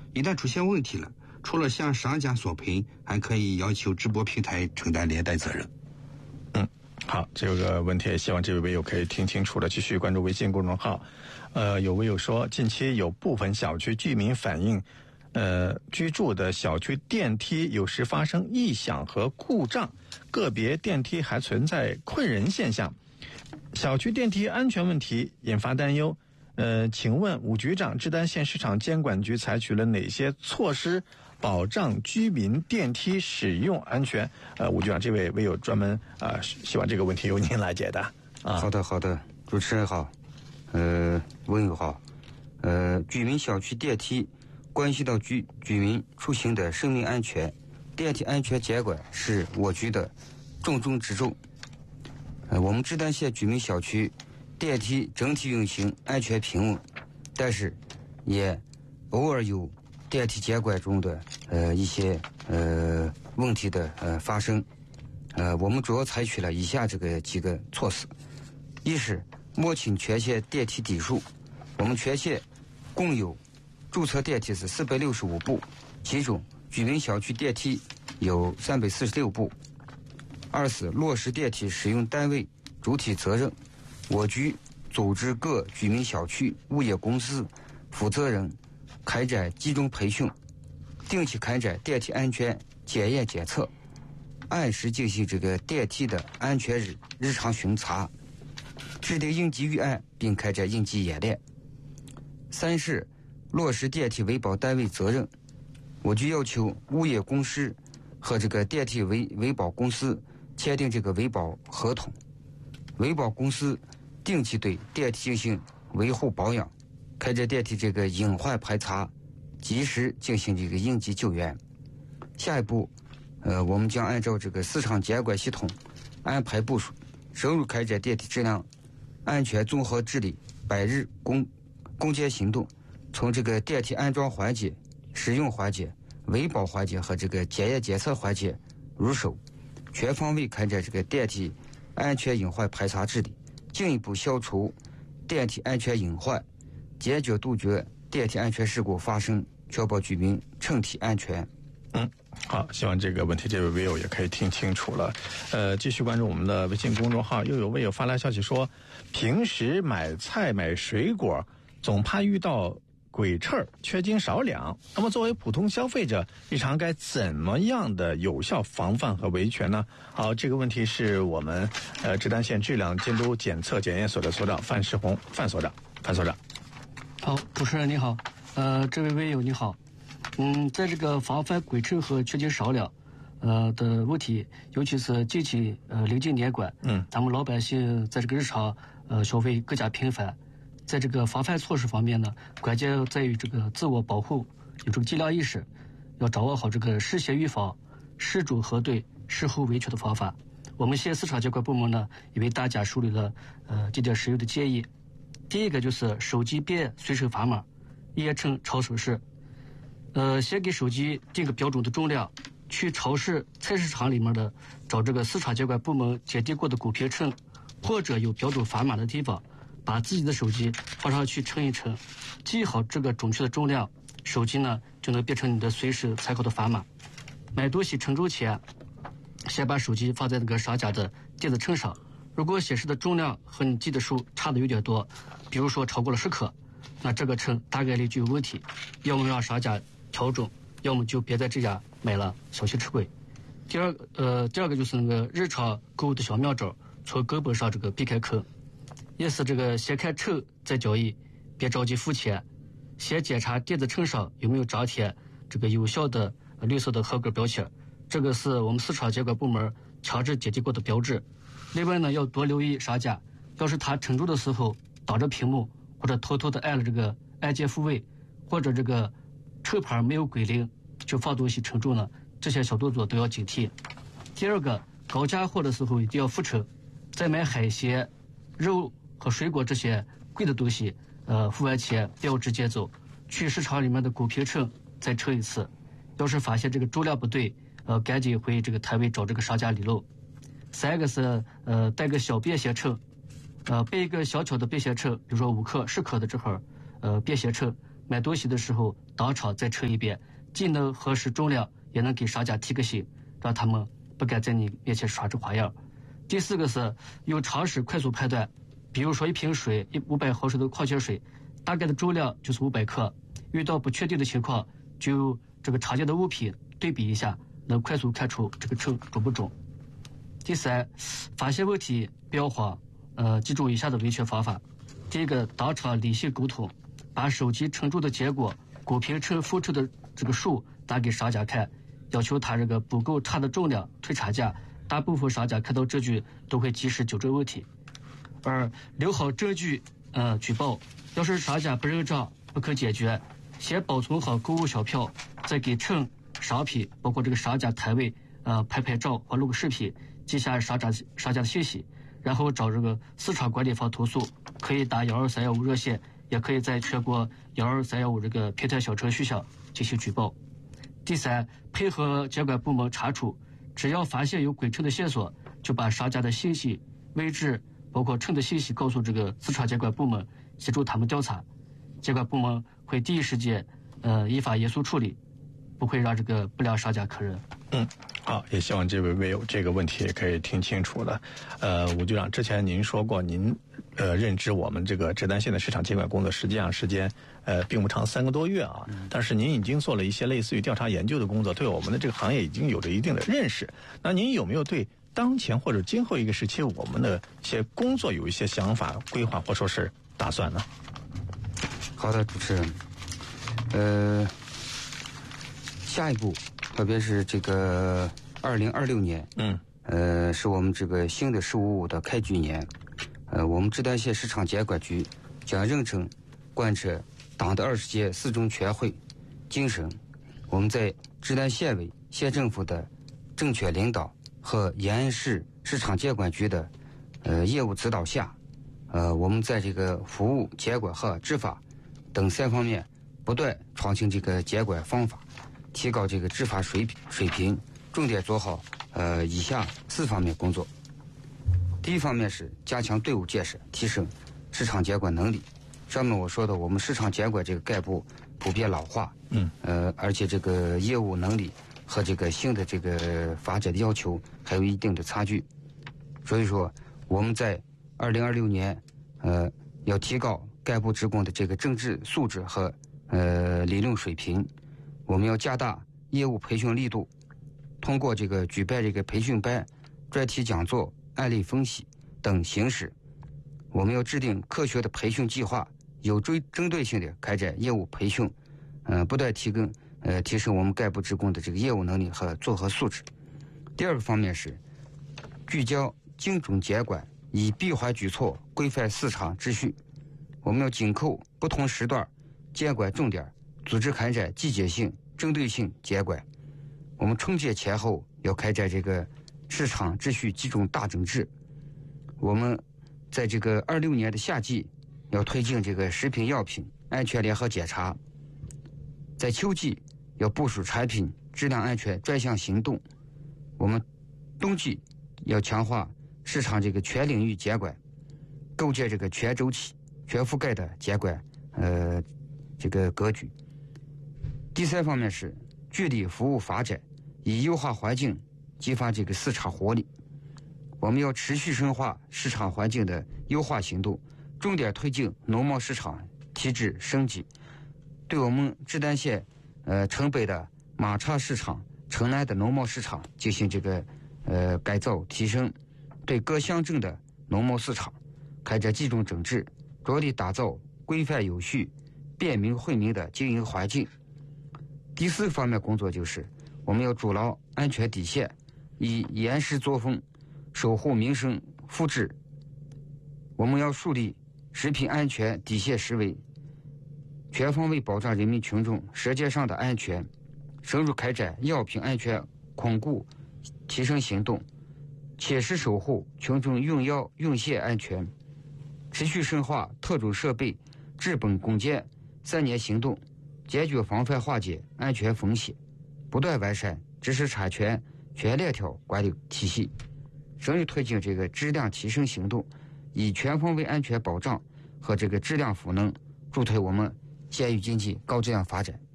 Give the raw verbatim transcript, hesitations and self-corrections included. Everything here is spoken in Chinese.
一旦出现问题了，除了向商家索赔，还可以要求直播平台承担连带责任。 嗯，好，这个问题希望这位微友可以听清楚了。继续关注微信公众号。呃，有微友说，近期有部分小区居民反映，呃，居住的小区电梯有时发生异响和故障，个别电梯还存在困人现象，小区电梯安全问题引发担忧。呃，请问武局长，志丹县市场监管局采取了哪些措施保障居民电梯使用安全？呃，武局长，这位微友专门啊、呃，希望这个问题由您来解答。啊， 好的，好的，主持人好，呃，问友好，呃，居民小区电梯关系到居居民出行的生命安全，电梯安全监管是我局的重中之重。呃，我们志丹县居民小区电梯整体运行安全平稳，但是也偶尔有电梯监管中的呃一些呃问题的呃发生。呃，我们主要采取了以下这个几个措施：一是摸清全县电梯底数，我们全县共有注册电梯是四百六十五部，其中居民小区电梯有三百四十六部。二是落实电梯使用单位主体责任，我局组织各居民小区物业公司负责人开展集中培训，定期开展电梯安全检验检测，按时进行这个电梯的安全日日常巡查，制定应急预案并开展应急演练。三是落实电梯维保单位责任，我局要求物业公司和这个电梯维维保公司签订这个维保合同，维保公司定期对电梯进行维护保养，开展电梯这个隐患排查，及时进行这个应急救援。下一步，呃，我们将按照这个市场监管系统安排部署，深入开展电梯质量安全综合治理百日攻攻坚行动，从这个电梯安装环节、使用环节、维保环节和这个检验检测环节入手，全方位开展这个电梯安全隐患排查治理，进一步消除电梯安全隐患，坚决杜绝电梯安全事故发生，确保居民乘梯安全。 嗯，好，希望这个问题这位微友也可以听清楚了。呃，继续关注我们的微信公众号，又有微友发来消息说，平时买菜买水果总怕遇到鬼刺儿、缺斤少两，那么作为普通消费者，日常该怎么样的有效防范和维权呢？好，这个问题是我们呃志丹县质量监督检测检验所的所长范世红，范所长，范所长。 好，主持人你好，呃，这位微友你好。嗯，在这个防范鬼刺和缺斤少两，呃的问题，尤其是近期呃临近年关，嗯，咱们老百姓在这个日常呃消费更加频繁，在这个防范措施方面呢，关键在于这个自我保护，有这个剂量意识，要掌握好这个事先预防、事主核对、事后维权的方法。我们县市场监管部门呢，也为大家梳理了呃几点实用的建议。第一个就是手机别随身砝码，严称超手势。呃，先给手机定个标准的重量，去超市、菜市场里面的找这个市场监管部门检定过的公平秤，或者有标准砝码的地方，把自己的手机放上去称一称，记好这个准确的重量，手机呢就能变成你的随时参考的砝码。买东西称重前，先把手机放在那个商家的电子秤上，如果显示的重量和你记的数差的有点多，比如说超过了十克，那这个秤大概率就有问题，要么让商家调整，要么就别在这家买了，小心吃亏。第二个，呃，第二个就是那个日常购物的小妙招，从根本上这个避开坑，也是这个先看秤再交易，别着急付钱，先检查电子秤上有没有张贴这个有效的绿色的合格标签，这个是我们市场监管部门强制检定过的标志。另外呢，要多留意商家，要是他称重的时候挡着屏幕，或者偷偷的按了这个按键复位，或者这个秤盘没有归零就放东西称重呢，这些小动作都要警惕。第二个，高价货的时候一定要复称，在买海鲜、肉和水果这些贵的东西，呃，付完钱不要直接走，去市场里面的公平秤再称一次。要是发现这个重量不对，呃，赶紧回这个摊位找这个商家理论。三个是呃带个小便携秤，呃备一个小巧的便携秤，比如说五克、十克的这块呃便携秤， 买东西的时候当场再称一遍，既能核实重量，也能给商家提个醒，让他们不敢在你面前耍这花样。第四个是用常识快速判断，比如说一瓶水，一五百毫升的矿泉水，大概的重量就是五百克，遇到不确定的情况，就用这个常见的物品对比一下，能快速看出这个称准不准。第三，发现问题不要慌，呃，记住以下的维权方法。第一个，当场理性沟通，把手机称重的结果、公平称负称的这个数拿给商家看，要求他这个不够差的重量退差价。大部分商家看到证据都会及时纠正问题。二，留好证据，呃，举报。要是商家不认账、不肯解决，先保存好购物小票，再给称商品，包括这个商家摊位，呃，拍拍照或录个视频，记下商家商家的信息，然后找这个市场管理方投诉，可以打幺二三幺五热线，也可以在全国幺二三幺五这个平台小程序上进行举报。第三，配合监管部门查处，只要发现有鬼称的线索，就把商家的信息、位置，包括称的信息告诉这个市场监管部门，协助他们调查。监管部门会第一时间，呃，依法严肃处理，不会让这个不良商家可忍。 嗯，好，也希望这位微友这个问题也可以听清楚了。呃，吴局长，之前您说过，您呃任职我们这个浙丹县的市场监管工作，实际上时间呃并不长，三个多月啊。但是您已经做了一些类似于调查研究的工作，对我们的这个行业已经有着一定的认识。那您有没有对当前或者今后一个时期我们的一些工作有一些想法、规划或说是打算呢？ 好的，主持人，呃，下一步。特别是这个二零二六年，嗯，呃，是我们这个新的“十五五”的开局年，呃，我们浙丹县市场监管局将认真贯彻党的二十届四中全会精神。我们在浙丹县委、县政府的正确领导和延安市市场监管局的呃业务指导下，呃，我们在这个服务、监管和执法等三方面不断创新这个监管方法。提高这个执法水水平，重点做好呃以下四方面工作。第一方面是加强队伍建设，提升市场监管能力。上面我说的，我们市场监管这个干部普遍老化，嗯，呃，而且这个业务能力和这个新的这个发展的要求还有一定的差距。所以说，我们在二零二六年，呃，要提高干部职工的这个政治素质和呃理论水平。我们要加大业务培训力度，通过这个举办这个培训班、专题讲座、案例分析等形式，我们要制定科学的培训计划，有针针对性的开展业务培训，呃，不断提升呃提升我们干部职工的这个业务能力和综合素质。第二个方面是聚焦精准监管，以闭环举措规范市场秩序。我们要紧扣不同时段监管重点，组织开展季节性、针对性监管。我们春节前后要开展这个市场秩序集中大整治。我们在这个二六年的夏季要推进这个食品药品安全联合检查，在秋季要部署产品质量安全专项行动。我们冬季要强化市场这个全领域监管，构建这个全周期、全覆盖的监管呃这个格局。第三方面是聚力服务发展，以优化环境激发这个市场活力。我们要持续深化市场环境的优化行动，重点推进农贸市场体制升级，对我们浙丹县呃城北的马叉市场、城南的农贸市场进行这个呃改造提升，对各乡镇的农贸市场开展集中整治，着力打造规范有序、便民惠民的经营环境。第四个方面工作就是我们要筑牢安全底线，以严实作风守护民生福祉。我们要树立食品安全底线思维，全方位保障人民群众舌尖上的安全，深入开展药品安全巩固提升行动，切实守护群众用药用线安全，持续深化特种设备治本攻坚三年行动，坚决防范化解安全风险，不断完善知识产权全链条管理体系，深入推进这个质量提升行动，以全方位安全保障和这个质量赋能，助推我们县域经济高质量发展。